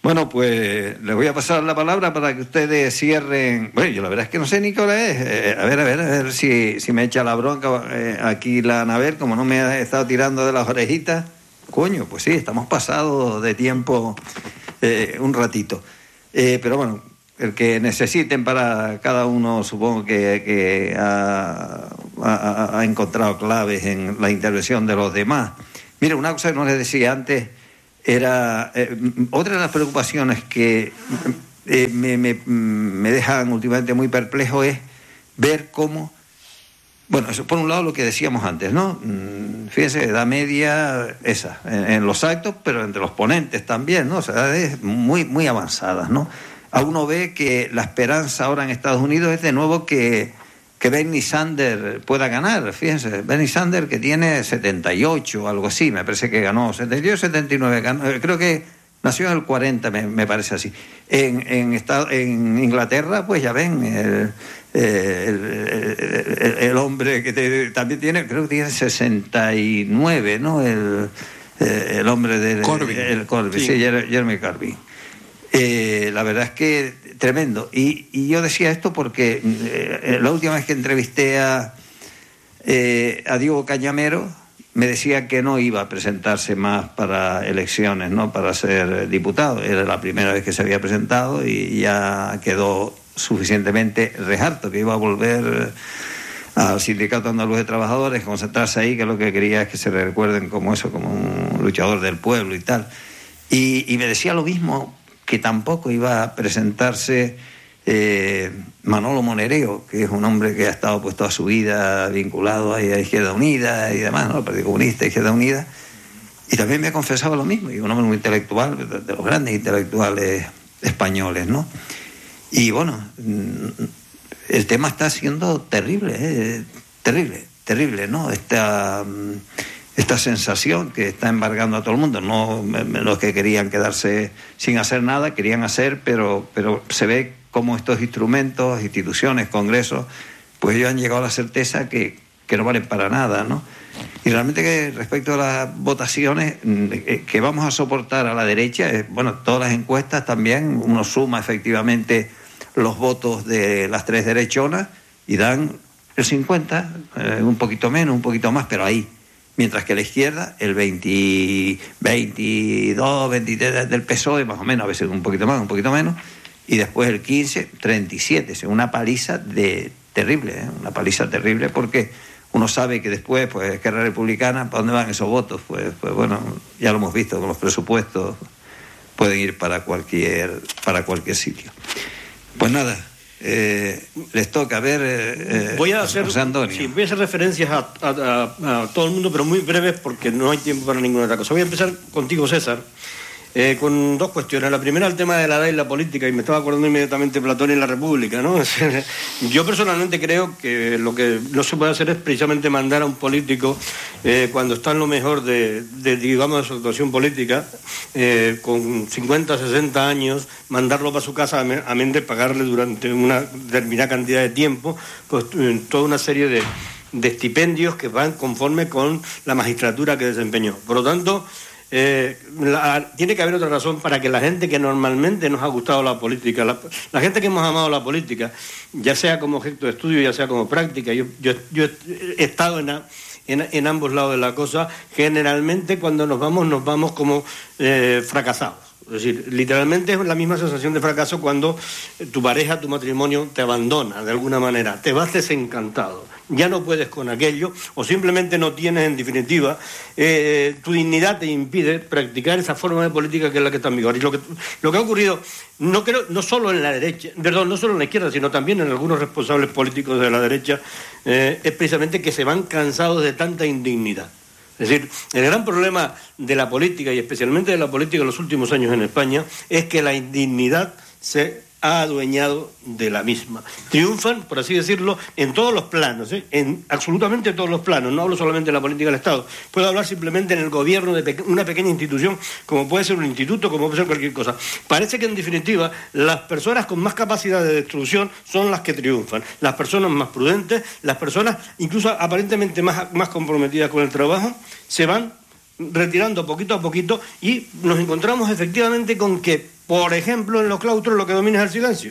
Bueno, pues les voy a pasar la palabra para que ustedes cierren. Bueno, yo la verdad es que no sé ni qué hora es. Eh, a ver, a ver, a ver si, si me echa la bronca eh, aquí la Anabel, como no me ha estado tirando de las orejitas. Coño, pues sí, estamos pasados de tiempo eh, un ratito. Eh, pero bueno, el que necesiten para cada uno, supongo que, que ha, ha, ha encontrado claves en la intervención de los demás. Mire, una cosa que no les decía antes era eh, otra de las preocupaciones que eh, me, me, me dejan últimamente muy perplejo es ver cómo, bueno, eso por un lado lo que decíamos antes, ¿no? Fíjense, edad media esa, en, en los actos, pero entre los ponentes también, ¿no? O sea, edades muy, muy avanzadas, ¿no? A uno ve que la esperanza ahora en Estados Unidos es de nuevo que que Bernie Sanders pueda ganar. Fíjense, Bernie Sanders, que tiene setenta y ocho o algo así, me parece que ganó, setenta y ocho, setenta y nueve, ganó, creo que nació en el cuarenta, me, me parece así. En, en, estado, en Inglaterra, pues ya ven, el, el, el, el hombre que te, también tiene, creo que tiene sesenta y nueve, ¿no? El, el hombre del... Corbyn. El Corbyn, sí, sí, Jeremy Corbyn. Eh, la verdad es que tremendo. Y, y yo decía esto porque eh, la última vez que entrevisté a, eh, a Diego Cañamero, me decía que no iba a presentarse más para elecciones, ¿no? Para ser diputado. Era la primera vez que se había presentado y ya quedó suficientemente reharto, que iba a volver al Sindicato Andaluz de Trabajadores, concentrarse ahí, que lo que quería es que se le recuerden como eso, como un luchador del pueblo y tal. Y, y me decía lo mismo, que tampoco iba a presentarse eh, Manolo Monereo, que es un hombre que ha estado pues toda su vida vinculado a Izquierda Unida y demás, ¿no? El Partido Comunista, Izquierda Unida, y también me ha confesado lo mismo, y un hombre muy intelectual, de los grandes intelectuales españoles, ¿no? Y bueno, el tema está siendo terrible, ¿eh? terrible, terrible, ¿no? Esta... esta sensación que está embargando a todo el mundo. No los que querían quedarse sin hacer nada, querían hacer, pero, pero se ve como estos instrumentos, instituciones, congresos, pues ellos han llegado a la certeza que, que no valen para nada, ¿no? Y realmente que respecto a las votaciones que vamos a soportar a la derecha, bueno, todas las encuestas también, uno suma efectivamente los votos de las tres derechonas y dan el cincuenta, eh, un poquito menos, un poquito más, pero ahí. Mientras que la izquierda, el veinte, veintidós, veintitrés del P S O E, más o menos, a veces un poquito más, un poquito menos, y después el quince, treinta y siete, es una paliza de terrible, ¿eh? Una paliza terrible, porque uno sabe que después, pues, Esquerra Republicana, ¿para dónde van esos votos? Pues, pues bueno, ya lo hemos visto, con los presupuestos pueden ir para cualquier, para cualquier sitio. Pues nada. Eh, les toca ver eh, voy a hacer José Antonio. Sí, voy a hacer referencias a, a, a, a todo el mundo, pero muy breves porque no hay tiempo para ninguna otra cosa. Voy a empezar contigo, César, eh, con dos cuestiones. La primera, el tema de la edad y la política, y me estaba acordando inmediatamente Platón y la República, ¿no? Yo personalmente creo que lo que no se puede hacer es precisamente mandar a un político eh, cuando está en lo mejor de, de digamos, de su actuación política, eh, con cincuenta, sesenta años, mandarlo para su casa, a menos de pagarle durante una determinada cantidad de tiempo, pues toda una serie de, de estipendios que van conforme con la magistratura que desempeñó. Por lo tanto, Eh, la, tiene que haber otra razón para que la gente que normalmente nos ha gustado la política, la, la gente que hemos amado la política, ya sea como objeto de estudio, ya sea como práctica, yo, yo, yo he estado en, a, en, en ambos lados de la cosa, generalmente cuando nos vamos, nos vamos como eh, fracasados. Es decir, literalmente es la misma sensación de fracaso cuando tu pareja, tu matrimonio te abandona de alguna manera, te vas desencantado, ya no puedes con aquello o simplemente no tienes, en definitiva, eh, tu dignidad te impide practicar esa forma de política que es la que está en vigor. Y lo que, lo que ha ocurrido, no creo, no solo en la derecha, perdón, no solo en la izquierda, sino también en algunos responsables políticos de la derecha, eh, es precisamente que se van cansados de tanta indignidad. Es decir, el gran problema de la política, y especialmente de la política en los últimos años en España, es que la indignidad se ha adueñado de la misma. Triunfan, por así decirlo, en todos los planos, ¿eh? en absolutamente todos los planos. No hablo solamente de la política del Estado, puedo hablar simplemente en el gobierno de pe- una pequeña institución, como puede ser un instituto, como puede ser cualquier cosa. Parece que, en definitiva, las personas con más capacidad de destrucción son las que triunfan, las personas más prudentes, las personas incluso aparentemente más, más comprometidas con el trabajo, se van retirando poquito a poquito y nos encontramos efectivamente con que por ejemplo, en los claustros lo que domina es el silencio.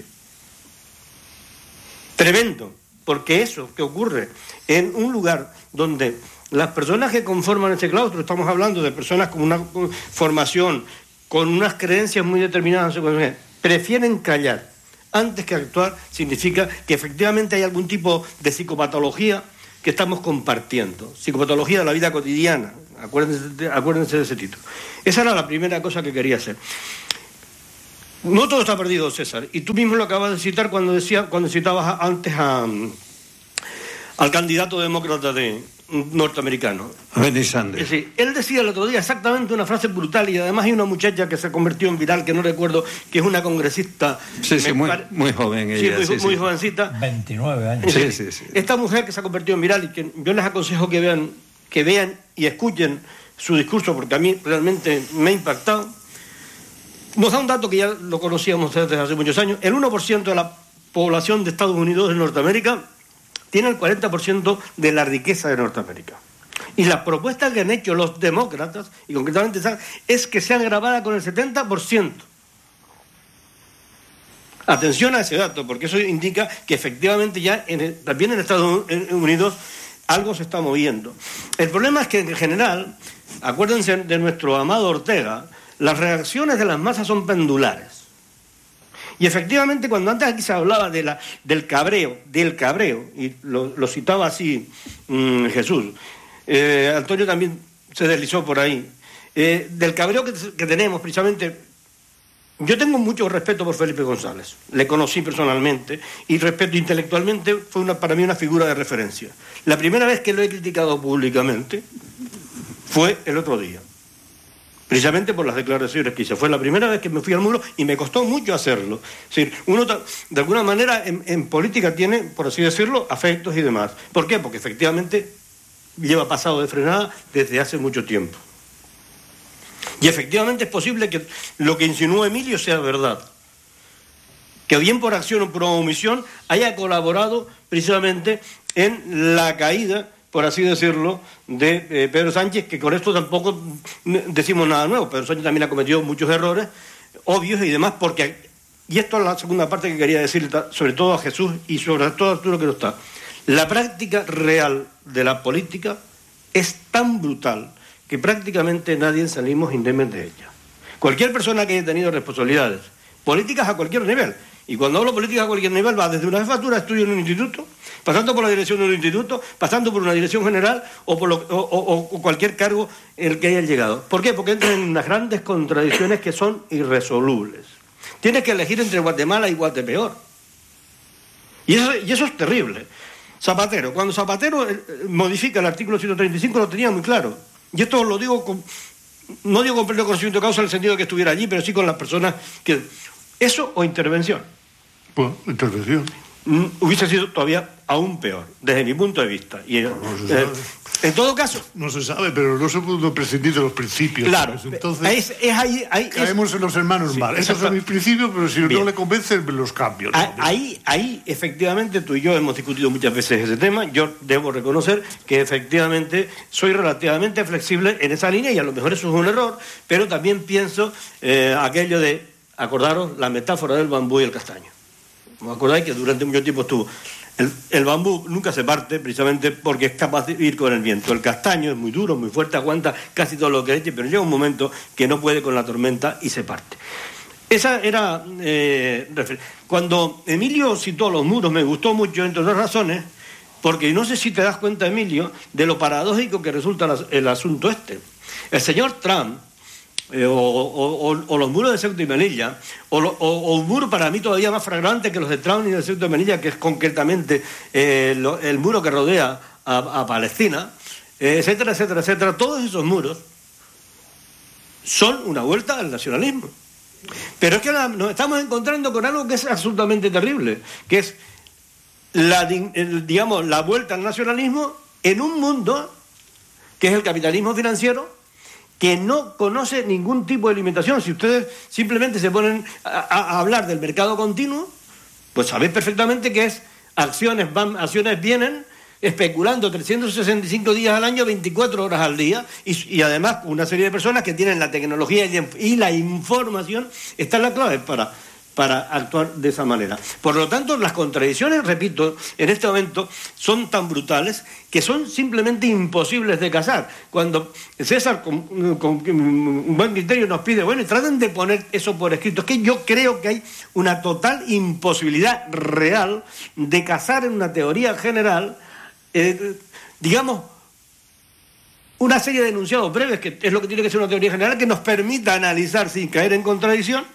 Tremendo, porque eso que ocurre en un lugar donde las personas que conforman ese claustro, estamos hablando de personas con una formación, con unas creencias muy determinadas, prefieren callar antes que actuar, significa que efectivamente hay algún tipo de psicopatología que estamos compartiendo, psicopatología de la vida cotidiana, acuérdense, acuérdense de ese título. Esa era la primera cosa que quería hacer. No todo está perdido, César, y tú mismo lo acabas de citar cuando decía, cuando citabas antes a, al candidato demócrata de norteamericano. Bernie Sanders. Es decir, él decía el otro día exactamente una frase brutal, y además hay una muchacha que se convirtió en viral, que no recuerdo, que es una congresista. Sí, sí, muy, pare... muy joven ella. Sí, muy, sí, muy sí. jovencita. veintinueve años. Sí, sí, sí. Esta mujer que se ha convertido en viral, y que yo les aconsejo que vean, que vean y escuchen su discurso, porque a mí realmente me ha impactado. Nos da un dato que ya lo conocíamos desde hace muchos años. El uno por ciento de la población de Estados Unidos de Norteamérica tiene el cuarenta por ciento de la riqueza de Norteamérica. Y las propuestas que han hecho los demócratas, y concretamente es que sean grabadas con el setenta por ciento. Atención a ese dato, porque eso indica que efectivamente ya en el, también en Estados Unidos algo se está moviendo. El problema es que en general, acuérdense de nuestro amado Ortega, las reacciones de las masas son pendulares. Y efectivamente, cuando antes aquí se hablaba de la, del cabreo, del cabreo, y lo, lo citaba así mmm, Jesús, eh, Antonio también se deslizó por ahí, eh, del cabreo que, que tenemos precisamente. Yo tengo mucho respeto por Felipe González, le conocí personalmente y respeto intelectualmente, fue una, para mí una figura de referencia. La primera vez que lo he criticado públicamente fue el otro día, precisamente por las declaraciones que hice. Fue la primera vez que me fui al muro y me costó mucho hacerlo. Es decir, uno de alguna manera en, en política tiene, por así decirlo, afectos y demás. ¿Por qué? Porque efectivamente lleva pasado de frenada desde hace mucho tiempo. Y efectivamente es posible que lo que insinuó Emilio sea verdad. Que bien por acción o por omisión haya colaborado precisamente en la caída, por así decirlo, de eh, Pedro Sánchez, que con esto tampoco decimos nada nuevo. Pedro Sánchez también ha cometido muchos errores, obvios y demás, porque, y esto es la segunda parte que quería decir, sobre todo a Jesús y sobre todo a Arturo que no está, la práctica real de la política es tan brutal que prácticamente nadie salimos indemnes de ella. Cualquier persona que haya tenido responsabilidades políticas a cualquier nivel, y cuando hablo política a cualquier nivel va desde una jefatura de estudio en un instituto, pasando por la dirección de un instituto, pasando por una dirección general o por lo, o, o, o cualquier cargo en el que hayan llegado. ¿Por qué? Porque entran en unas grandes contradicciones que son irresolubles. Tienes que elegir entre Guatemala y Guatepeor. Y eso, y eso es terrible. Zapatero, cuando Zapatero modifica el artículo ciento treinta y cinco lo tenía muy claro. Y esto lo digo con, no digo con pleno conocimiento de causa en el sentido de que estuviera allí, pero sí con las personas que... ¿Eso o intervención? Pues, intervención. Mm, hubiese sido todavía aún peor, desde mi punto de vista. Y, no, no eh, en todo caso... No se sabe, pero no se puede prescindir de los principios. Claro, entonces es, es ahí, ahí, caemos es, en los hermanos sí, mal. Esos son mis principios, pero si Bien. no le convencen, los cambios. ¿no? Ahí, ahí, efectivamente, tú y yo hemos discutido muchas veces ese tema. Yo debo reconocer que efectivamente soy relativamente flexible en esa línea y a lo mejor eso es un error, pero también pienso eh, aquello de, acordaros, la metáfora del bambú y el castaño. ¿Me acordáis que durante mucho tiempo estuvo? El, el bambú nunca se parte precisamente porque es capaz de ir con el viento. El castaño es muy duro, muy fuerte, aguanta casi todo lo que eche, pero llega un momento que no puede con la tormenta y se parte. Esa era... Eh, cuando Emilio citó los muros me gustó mucho, entre otras razones, porque no sé si te das cuenta, Emilio, de lo paradójico que resulta el asunto este. El señor Trump, Eh, o, o, o, o los muros de Ceuta y Melilla, o, lo, o, o un muro para mí todavía más fragrante que los de Trump y de Ceuta y Melilla, que es concretamente eh, lo, el muro que rodea a, a Palestina, eh, etcétera, etcétera, etcétera. Todos esos muros son una vuelta al nacionalismo. Pero es que ahora nos estamos encontrando con algo que es absolutamente terrible, que es la, el, digamos, la vuelta al nacionalismo en un mundo que es el capitalismo financiero, que no conoce ningún tipo de limitación. Si ustedes simplemente se ponen a, a hablar del mercado continuo, pues sabéis perfectamente que es acciones van, acciones vienen, especulando trescientos sesenta y cinco días al año, veinticuatro horas al día, y, y además una serie de personas que tienen la tecnología y la información. Esta es la clave para, para actuar de esa manera. Por lo tanto, las contradicciones, repito, en este momento son tan brutales que son simplemente imposibles de casar. Cuando César, con, con un buen criterio, nos pide, bueno, y traten de poner eso por escrito, es que yo creo que hay una total imposibilidad real de casar en una teoría general, eh, digamos, una serie de enunciados breves, que es lo que tiene que ser una teoría general, que nos permita analizar sin caer en contradicción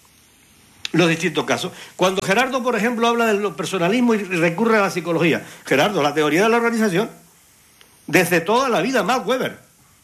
los distintos casos. Cuando Gerardo, por ejemplo, habla del personalismo y recurre a la psicología, Gerardo, la teoría de la organización, desde toda la vida, Max Weber,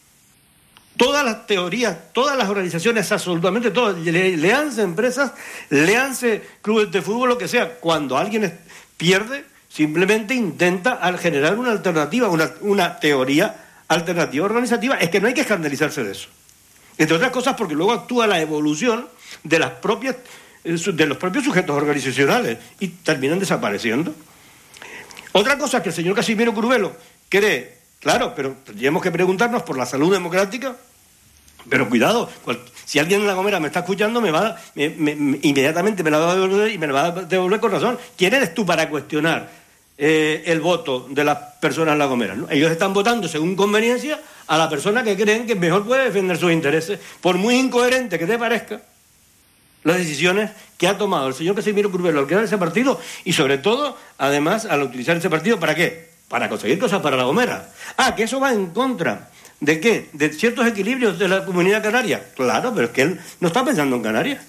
todas las teorías, todas las organizaciones, absolutamente todas, le, leanse empresas, leanse clubes de fútbol, lo que sea, cuando alguien pierde, simplemente intenta al generar una alternativa, una, una teoría alternativa organizativa. Es que no hay que escandalizarse de eso. Entre otras cosas porque luego actúa la evolución de las propias de los propios sujetos organizacionales y terminan desapareciendo. Otra cosa que el señor Casimiro Curvelo cree, claro, pero tendríamos que preguntarnos por la salud democrática. Pero cuidado, cual, si alguien en La Gomera me está escuchando, me va, me, me, me, inmediatamente me la va a devolver y me la va a devolver con razón. ¿Quién eres tú para cuestionar eh, el voto de las personas en La Gomera? ¿No? Ellos están votando según conveniencia a la persona que creen que mejor puede defender sus intereses, por muy incoherente que te parezca las decisiones que ha tomado el señor Casimiro Curvelo al crear ese partido, y sobre todo, además, al utilizar ese partido, ¿para qué? Para conseguir cosas para La Gomera. Ah, que eso va en contra ¿de qué? De ciertos equilibrios de la comunidad canaria. Claro, pero es que él no está pensando en Canarias.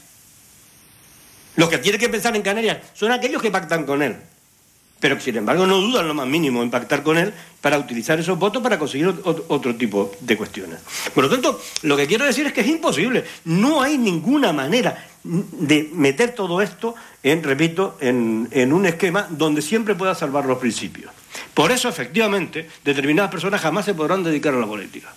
Los que tienen que pensar en Canarias son aquellos que pactan con él, pero sin embargo no dudan lo más mínimo en pactar con él para utilizar esos votos para conseguir otro, otro tipo de cuestiones. Por lo tanto, lo que quiero decir es que es imposible. No hay ninguna manera de meter todo esto, en, repito, en, en un esquema donde siempre pueda salvar los principios. Por eso, efectivamente, determinadas personas jamás se podrán dedicar a la política.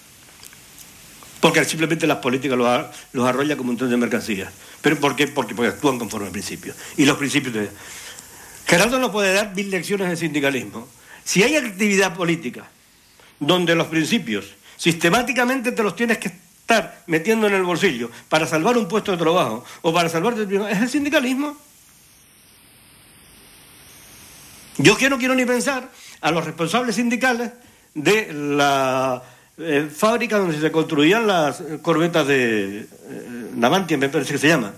Porque simplemente las políticas los, los arrolla como un tren de mercancías. ¿Pero por qué? Porque, porque actúan conforme a principios. Y los principios de... Gerardo no puede dar mil lecciones de sindicalismo. Si hay actividad política donde los principios sistemáticamente te los tienes que estar metiendo en el bolsillo para salvar un puesto de trabajo o para salvarte, es el sindicalismo. Yo que no quiero ni pensar a los responsables sindicales de la eh, fábrica donde se construían las corbetas de eh, Navantia, me parece que se llama.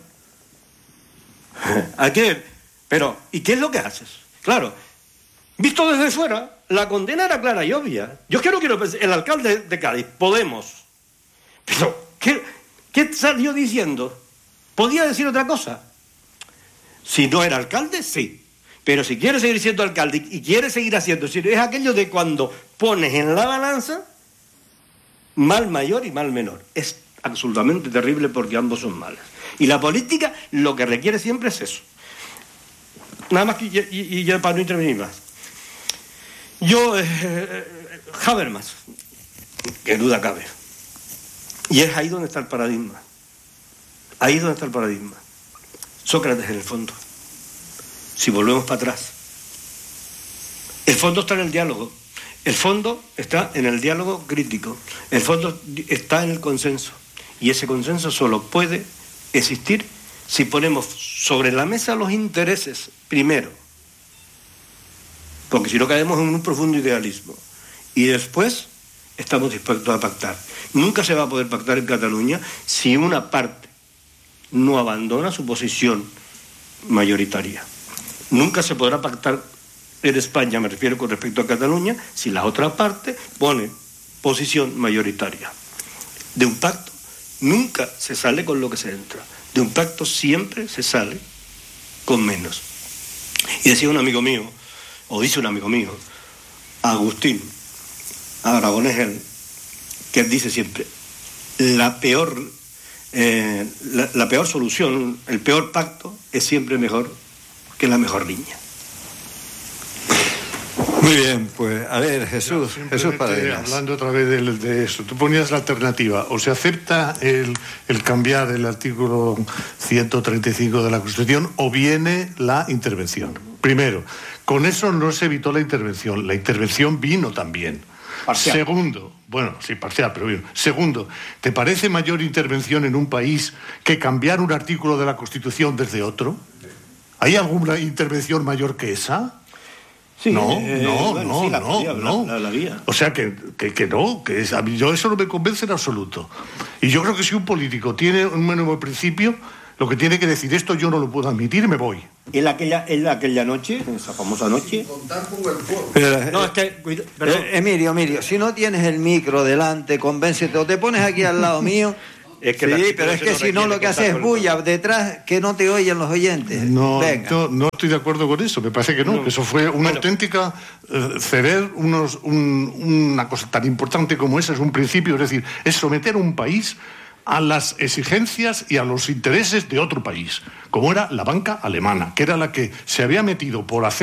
¿A qué? Pero, ¿y qué es lo que haces? Claro, visto desde fuera, la condena era clara y obvia. Yo quiero quiero pensar, el alcalde de Cádiz, Podemos, pero ¿qué, qué salió diciendo? ¿Podía decir otra cosa? Si no era alcalde, sí. Pero si quiere seguir siendo alcalde y quiere seguir haciendo, es aquello de cuando pones en la balanza mal mayor y mal menor. Es absolutamente terrible porque ambos son malos. Y la política lo que requiere siempre es eso. Nada más que, y, y, y ya para no intervenir más. Yo, eh, Habermas, que duda cabe. Y es ahí donde está el paradigma. Ahí es donde está el paradigma. Sócrates en el fondo. Si volvemos para atrás. El fondo está en el diálogo. El fondo está en el diálogo crítico. El fondo está en el consenso. Y ese consenso solo puede existir si ponemos sobre la mesa los intereses primero. Porque si no caemos en un profundo idealismo. Y después estamos dispuestos a pactar. Nunca se va a poder pactar en Cataluña si una parte no abandona su posición mayoritaria. Nunca se podrá pactar en España, me refiero con respecto a Cataluña, si la otra parte pone posición mayoritaria. De un pacto nunca se sale con lo que se entra. De un pacto siempre se sale con menos. Y decía un amigo mío, o dice un amigo mío, Agustín Aragonés, él, que él dice siempre, la peor, eh, la, la peor solución, el peor pacto es siempre mejor que la mejor niña. Muy bien, pues a ver, Jesús, Jesús Paradigmas. Hablando otra vez de, de eso, tú ponías la alternativa, o se acepta el, el cambiar el artículo ciento treinta y cinco de la Constitución o viene la intervención. Primero, con eso no se evitó la intervención. La intervención vino también. Parcial. Segundo, bueno, sí, parcial, pero bien. Segundo, ¿te parece mayor intervención en un país que cambiar un artículo de la Constitución desde otro? ¿Hay alguna intervención mayor que esa? Sí, no, eh, no, bueno, no, sí, la no, podía, no. La, la, la vía. O sea, que, que, que no, que es, a mí, yo eso no me convence en absoluto. Y yo creo que si un político tiene un mínimo principio, lo que tiene que decir, esto yo no lo puedo admitir y me voy. En aquella, en aquella noche, en esa famosa noche... Contar con el pueblo. Pero, No, eh, es que... cuida- perdón. eh, Emilio, Emilio, si no tienes el micro delante, convéncete, o te pones aquí al lado mío. Es que sí, la pero es que Constitución si no requiere lo que contar haces es con el bulla detrás, que no te oyen los oyentes. No, Venga. yo no estoy de acuerdo con eso, me parece que no, No. que eso fue una Bueno. auténtica eh, ceder unos, un- una cosa tan importante como esa, es un principio, es decir, es someter un país a las exigencias y a los intereses de otro país, como era la banca alemana, que era la que se había metido por hacer